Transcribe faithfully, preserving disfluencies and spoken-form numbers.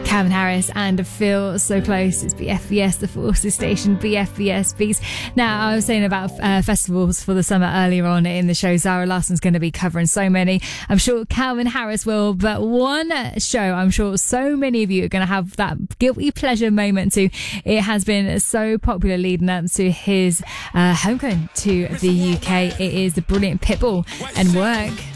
Calvin Harris and Feel So Close. It's B F B S, the Forces Station, B F B S Beats. Now, I was saying about uh, festivals for the summer earlier on in the show. Zara Larsson's going to be covering so many. I'm sure Calvin Harris will, but one show I'm sure so many of you are going to have that guilty pleasure moment to. It has been so popular leading up to his uh, homecoming to the U K. It is the brilliant Pitbull and Work.